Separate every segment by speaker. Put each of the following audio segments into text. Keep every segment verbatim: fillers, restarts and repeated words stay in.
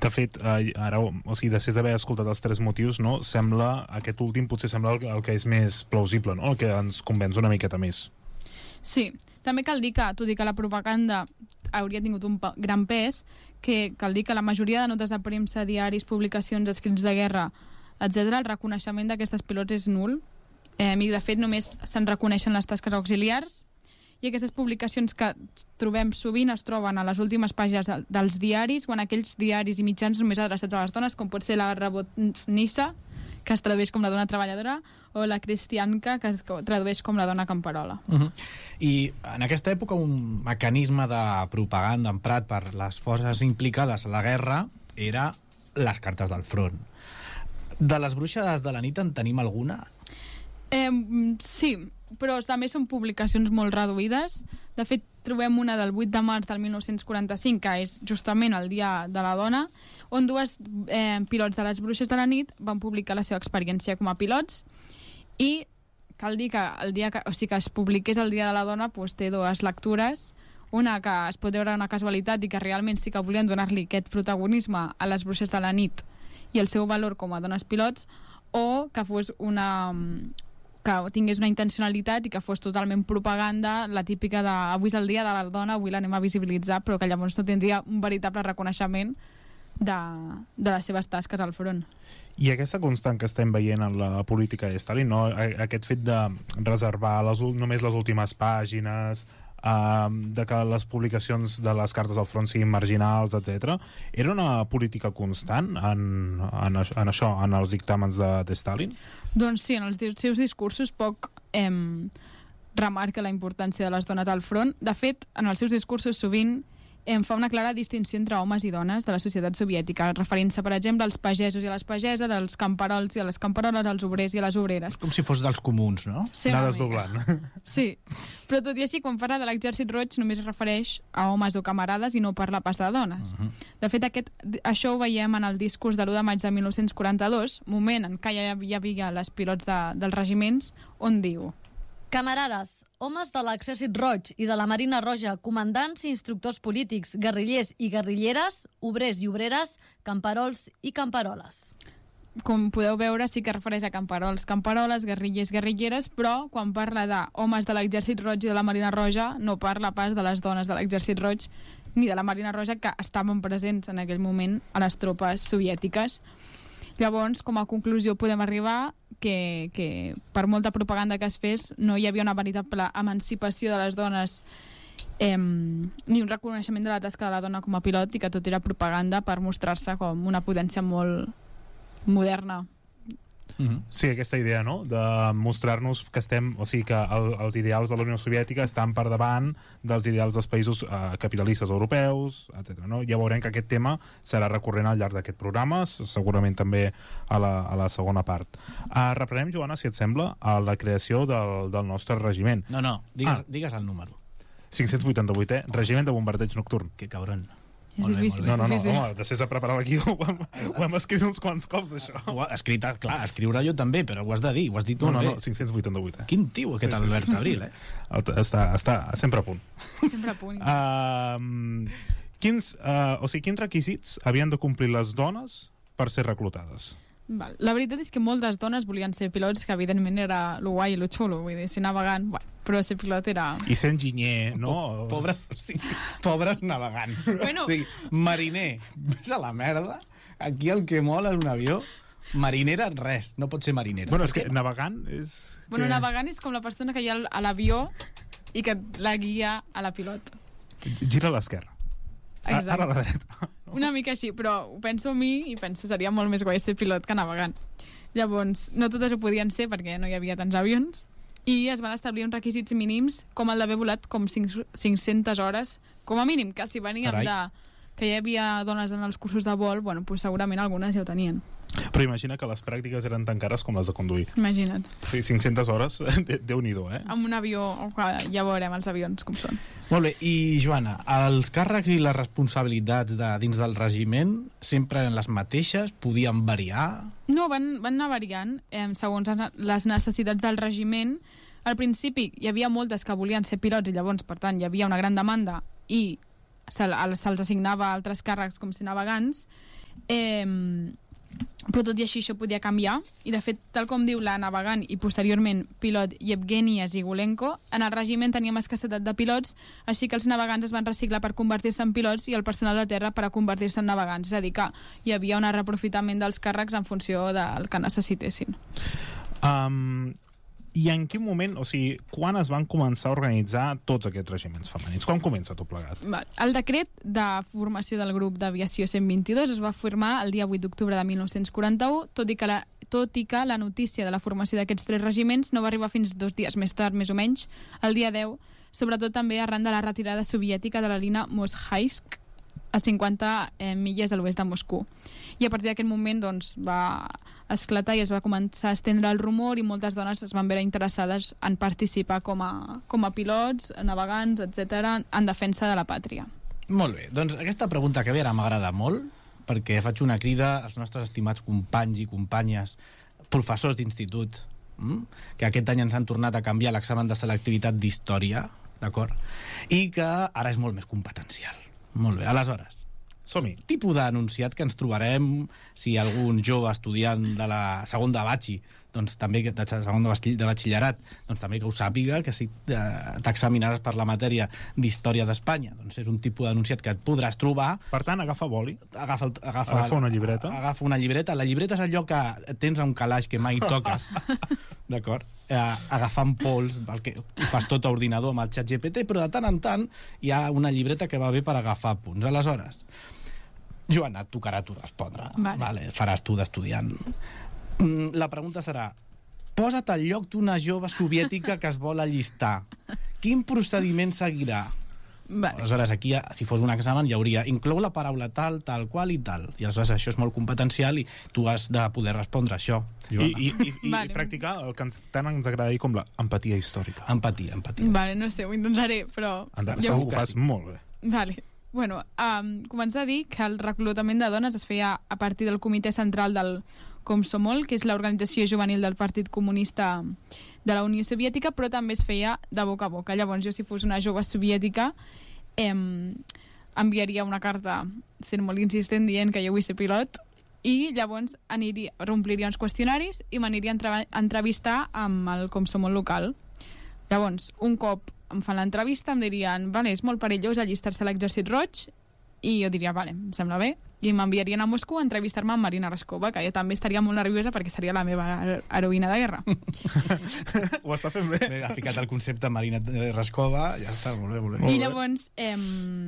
Speaker 1: De fet, eh, ara, o sigui, després d'haver escoltat els tres motius, no, sembla, aquest últim potser sembla el, el que és més plausible, no? El que ens convenç una miqueta més.
Speaker 2: Sí, també cal dir que, tot i que la propaganda hauria tingut un gran pes, que cal dir que la majoria de notes de premsa, diaris, publicacions, escrits de guerra, etcètera, el reconeixement d'aquestes pilots és nul, eh, i de fet només se'n reconeixen les tasques auxiliars, i aquestes publicacions que trobem sovint es troben a les últimes pàgines de, dels diaris o en aquells diaris i mitjans només adreçats a les dones, com pot ser la Rabotnica, que es tradueix com la dona treballadora, o la Cristianca, que es tradueix com la dona camperola.
Speaker 3: Uh-huh. I en aquesta època un mecanisme de propaganda emprat per les forces implicades a la guerra era les cartes del front. De les bruixes de la nit en tenim alguna?
Speaker 2: Eh, sí, però també són publicacions molt reduïdes. De fet, trobem una del vuit de març del mil nou-cents quaranta-cinc, que és justament el Dia de la Dona, on dues eh, pilots de les bruixes de la nit van publicar la seva experiència com a pilots, i cal dir que el dia que, o sigui, que es publiqués el Dia de la Dona doncs, té dues lectures, una que es pot veure una casualitat i que realment sí que volien donar-li aquest protagonisme a les bruixes de la nit i el seu valor com a dones pilots, o que fos una... que tingués una intencionalitat i que fos totalment propaganda, la típica de avui és el dia de la dona, avui l'anem a visibilitzar, però que llavors no tindria un veritable reconeixement de, de les seves tasques al front.
Speaker 1: I aquesta constant que estem veient en la política de Stalin, no? Aquest fet de reservar les, només les últimes pàgines, Uh, de que les publicacions de les cartes al front siguin marginals, etcètera, era una política constant en, en, en això, en els dictàmens de, de Stalin?
Speaker 2: Doncs sí, en els seus discursos poc eh, remarca la importància de les dones al front. De fet, en els seus discursos sovint em fa una clara distinció entre homes i dones de la societat soviètica, referint-se, per exemple, als pagesos i a les pageses, als camperols i a les camperoles, als obrers i a les obreres.
Speaker 3: És com si fos dels comuns, no?
Speaker 2: Sí,
Speaker 1: anar desdoblant.
Speaker 2: Sí, però tot i així, quan parla de l'exèrcit roig només es refereix a homes o camarades i no parla pas de dones. Uh-huh. De fet, aquest, això ho veiem en el discurs de l'u de maig de mil nou-cents quaranta-dos, moment en què ja hi havia les pilots de, dels regiments, on diu:
Speaker 4: Camarades, homes de l'exèrcit roig i de la Marina Roja, comandants i instructors polítics, guerrillers i guerrilleres, obrers i obreres, camperols i camperoles.
Speaker 2: Com podeu veure, sí que refereix a camperols, camperoles, guerrillers, guerrilleres, però quan parla d'homes de l'exèrcit roig i de la Marina Roja no parla pas de les dones de l'exèrcit roig ni de la Marina Roja, que estaven presents en aquell moment a les tropes soviètiques. Llavors, com a conclusió podem arribar que, que per molta propaganda que es fes no hi havia una veritable emancipació de les dones, eh, ni un reconeixement de la tasca de la dona com a pilot, i que tot era propaganda per mostrar-se com una potència molt moderna.
Speaker 1: Mm-hmm. Sí, aquesta idea, no?, de mostrar-nos que estem, o sigui, que el, els ideals de la Unió Soviètica estan per davant dels ideals dels països eh, capitalistes europeus, etcètera. No? Ja veurem que aquest tema serà recurrent al llarg d'aquest programa, segurament també a la, a la segona part. Uh, reprenem, Joana, si et sembla, a la creació del, del nostre regiment.
Speaker 3: No, no, digues,
Speaker 1: ah.
Speaker 3: digues el número.
Speaker 1: cinc-cents vuitanta-vuit, eh? Regiment de bombardeig nocturn.
Speaker 3: Que cabron.
Speaker 2: És
Speaker 3: Molt bé,
Speaker 2: difícil,
Speaker 3: molt bé.
Speaker 1: No, no, no,
Speaker 2: difícil.
Speaker 1: home, després de preparar aquí ho hem, ho hem escrit uns quants cops, això.
Speaker 3: Ho ha escrit, clar, escriure jo també, però ho has de dir, ho has dit
Speaker 1: No,
Speaker 3: molt
Speaker 1: no,
Speaker 3: bé.
Speaker 1: no, cinc-cents vuitanta-vuit, eh?
Speaker 3: Quin tio, aquest
Speaker 1: Sí, sí,
Speaker 3: Albert
Speaker 1: sí, sí,
Speaker 3: Abril,
Speaker 1: sí.
Speaker 3: eh?
Speaker 1: El- Està, està sempre a punt.
Speaker 2: Sempre a punt.
Speaker 1: Uh, quins, uh, o sigui, quins requisits havien de complir les dones per ser reclutades?
Speaker 2: Val. La veritat és que moltes dones volien ser pilots, que evidentment era lo guai i lo xulo, vull dir, ser navegant, bueno, però ser pilot era...
Speaker 1: I ser enginyer, no?
Speaker 3: Pobres, o sigui, pobres navegants.
Speaker 2: Bueno.
Speaker 3: O sigui, mariner, vés a la merda. Aquí el que mola és un avió. Marinera, res, no pot ser marinera.
Speaker 1: Bueno, és que
Speaker 3: Perquè-
Speaker 1: navegant és...
Speaker 2: Bueno,
Speaker 1: que-
Speaker 2: navegant és com la persona que hi ha a l'avió i que la guia a la pilot.
Speaker 1: Gira a l'esquerra. A-
Speaker 2: Exacte.
Speaker 1: Ara a la dreta.
Speaker 2: Una mica així, però ho penso a mi i penso seria molt més guai ser pilot que navegant. Llavors, no totes ho podien ser perquè no hi havia tants avions, i es van establir uns requisits mínims com el d'haver volat com cinc-centes hores com a mínim, que si veníem
Speaker 3: Carai.
Speaker 2: de que hi havia dones en els cursos de vol, bueno, pues segurament algunes ja ho tenien.
Speaker 1: Però imagina que les pràctiques eren tan cares com les de conduir.
Speaker 2: Imagina't.
Speaker 1: Sí, cinc-centes hores, de- Déu-n'hi-do, eh?
Speaker 2: Amb un avió, ja veurem els avions com són.
Speaker 3: Molt bé, i Joana, els càrrecs i les responsabilitats de, dins del regiment sempre eren les mateixes? Podien variar?
Speaker 2: No, van, van anar variant eh, segons les necessitats del regiment. Al principi hi havia moltes que volien ser pilots i llavors, per tant, hi havia una gran demanda i se'ls se assignava altres càrrecs com ser navegants, eh, però tot i així això podia canviar, i de fet, tal com diu la navegant i posteriorment pilot Yevgenia Zigulenko, en el regiment teníem escassetat de pilots, així que els navegants es van reciclar per convertir-se en pilots i el personal de terra per a convertir-se en navegants, és a dir que hi havia un reaprofitament dels càrrecs en funció del que necessitessin.
Speaker 1: Um, I en quin moment, o sigui, quan es van començar a organitzar tots aquests regiments femenins? Com comença tot plegat?
Speaker 2: El decret de formació del grup d'aviació cent vint-i-dos es va firmar el dia vuit d'octubre de mil nou-cents quaranta-u, tot i que la, tot i que la notícia de la formació d'aquests tres regiments no va arribar fins dos dies més tard, més o menys, el dia deu, sobretot també arran de la retirada soviètica de la línia Moshaivsk, a cinquanta eh, milles a l'oest de Moscou. I a partir d'aquest moment doncs, va esclatar i es va començar a estendre el rumor i moltes dones es van veure interessades en participar com a, com a pilots, navegants, etcètera, en defensa de la pàtria.
Speaker 3: Molt bé, doncs aquesta pregunta que ve ara m'agrada molt, perquè faig una crida als nostres estimats companys i companyes, professors d'institut, mm? que aquest any ens han tornat a canviar l'examen de selectivitat d'història, d'acord? I que ara és molt més competencial. Molt bé, aleshores,
Speaker 1: som-hi.
Speaker 3: Tipus d'anunciat que ens trobarem si algun jove estudiant de la segon de batxi, doncs també de segon de batxillerat, doncs també que ho sàpiga, que si t'examinaràs per la matèria d'història d'Espanya, doncs és un tipus d'anunciat que et podràs trobar.
Speaker 1: Per tant, agafa boli,
Speaker 3: agafa, agafa,
Speaker 1: agafa una llibreta.
Speaker 3: Agafa una llibreta. La llibreta és allò que tens a un calaix que mai toques, d'acord? Eh, agafant pols, el que ho fas tot a ordinador amb el xat G P T, però de tant en tant hi ha una llibreta que va bé per agafar punts. Aleshores, Joana, et tocarà tu respondre.
Speaker 2: Vale.
Speaker 3: Vale, faràs tu d'estudiant. La pregunta serà: posa't al lloc d'una jove soviètica que es vol allistar. Quin procediment seguirà?
Speaker 2: Vale.
Speaker 3: Aleshores, aquí, si fos un examen, hi hauria inclou la paraula tal, tal, qual i tal. I aleshores això és molt competencial i tu has de poder respondre això,
Speaker 1: I, i, i, i
Speaker 2: Vale.
Speaker 1: practicar el que ens, tant ens agrada dir com l'empatia històrica.
Speaker 3: Empatia, empatia.
Speaker 2: Vale, no sé, ho intentaré, però...
Speaker 1: Endavant,
Speaker 2: Jo-
Speaker 1: segur que ho fas molt bé.
Speaker 2: Vale. Bueno, um, començar a dir que el reclutament de dones es feia a partir del comitè central del Komsomol, que és l'organització juvenil del Partit Comunista de la Unió Soviètica, però també es feia de boca a boca. Llavors, jo, si fos una jove soviètica, em, enviaria una carta sent molt insistent dient que jo vull ser pilot, i llavors aniria, ompliria uns qüestionaris i m'aniria a entrev- a entrevistar amb el Komsomol local. Llavors, un cop em fan l'entrevista, em dirien, vale, és molt perillós allistar-se a l'exèrcit roig, i jo diria, vale, em sembla bé, i m'enviarien a Moscou a entrevistar-me amb Marina Raskova, que jo també estaria molt nerviosa perquè seria la meva heroïna de guerra.
Speaker 1: Ho està fent bé.
Speaker 3: Bé, ha ficat el concepte Marina Raskova, ja està, molt bé, molt bé.
Speaker 2: I llavors, eh,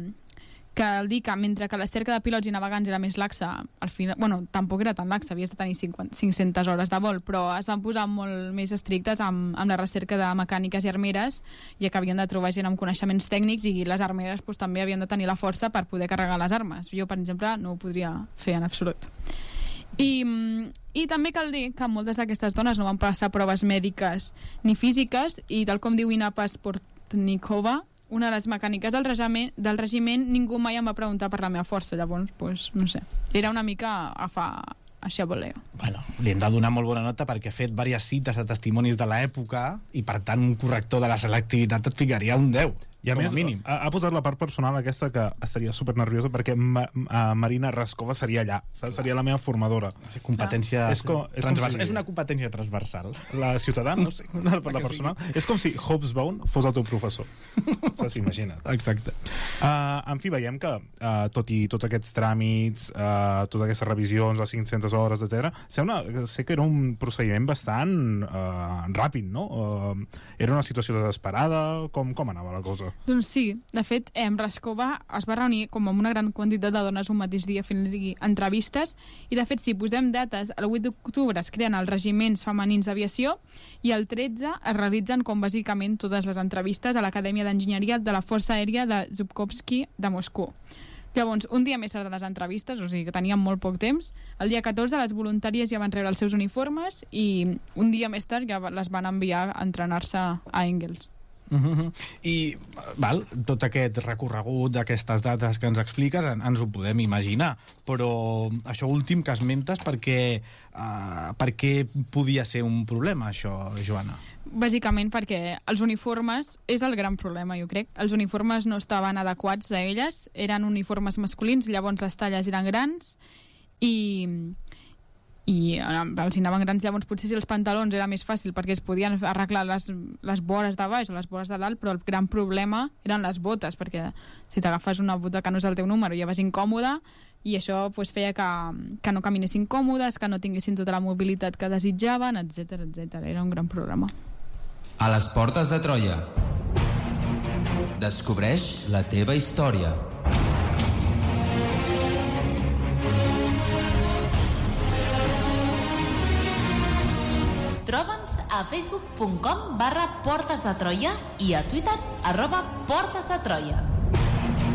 Speaker 2: cal dir que mentre que la cerca de pilots i navegants era més laxa, al final, bueno, tampoc era tan laxa, havies de tenir cinquanta, cinc-centes hores de vol, però es van posar molt més estrictes amb, amb la recerca de mecàniques i armeres, ja que havien de trobar gent amb coneixements tècnics, i les armeres pues, també havien de tenir la força per poder carregar les armes. Jo, per exemple, no ho podria fer en absolut. I, i també cal dir que moltes d'aquestes dones no van passar proves mèdiques ni físiques, i tal com diu Inapa Sportnikova, una de les mecàniques del regiment, del regiment, ningú mai em va preguntar per la meva força. Llavors, pues, no sé, era una mica a fa així a voleo.
Speaker 3: Bueno, li hem de donar molt bona nota perquè ha fet diverses cites a testimonis de l'època i, per tant, un corrector de la selectivitat et ficaria un deu.
Speaker 1: I a
Speaker 3: com
Speaker 1: més,
Speaker 3: mínim.
Speaker 1: ha, ha posat la part personal aquesta que estaria super nerviosa perquè ma, ma, Marina Raskova seria allà, saps? Seria la meva formadora.
Speaker 3: És competència
Speaker 1: És com- és com
Speaker 3: transversal.
Speaker 1: si-
Speaker 3: És una competència transversal.
Speaker 1: La ciutadana, no sé, per la personal. És com si Hobsbawm fos el teu professor. Saps? Imagina't.
Speaker 3: Exacte.
Speaker 1: Uh, en fi, veiem que uh, tot i tots aquests tràmits, uh, totes aquestes revisions, les cinc-centes hores, etcètera, sembla sé que era un procediment bastant uh, ràpid, no? Uh, era una situació desesperada? Com, com anava la cosa?
Speaker 2: Doncs sí, de fet, eh, Raskova es va reunir com amb una gran quantitat de dones un mateix dia fent entrevistes, i de fet, si posem dates, el vuit d'octubre es creen els regiments femenins d'aviació i el tretze es realitzen com bàsicament totes les entrevistes a l'Acadèmia d'Enginyeria de la Força Aèria de Zhukovsky de Moscou. Llavors, un dia més tard de les entrevistes, o sigui que teníem molt poc temps, el dia catorze les voluntàries ja van rebre els seus uniformes i un dia més tard ja les van enviar a entrenar-se a Engels.
Speaker 3: Uh-huh. I val, tot aquest recorregut d'aquestes dates que ens expliques en, ens ho podem imaginar, però això últim que esmentes, perquè uh, per què podia ser un problema, això, Joana?
Speaker 2: bàsicament perquè els uniformes és el gran problema, jo crec. Els uniformes no estaven adequats a elles, eren uniformes masculins, llavors les talles eren grans i, i els anaven grans, llavors potser si els pantalons era més fàcil perquè es podien arreglar les, les vores de baix o les vores de dalt, però el gran problema eren les botes, perquè si t'agafes una bota que no és el teu número ja vas incòmode i això pues, feia que, que no caminessin còmodes, que no tinguessin tota la mobilitat que desitjaven, etcètera, etcètera. Era un gran problema.
Speaker 5: A les portes de Troia. Descobreix la teva història.
Speaker 6: Troba'ns a facebook punt com barra Portes de Troia i a Twitter arroba Portes de Troia.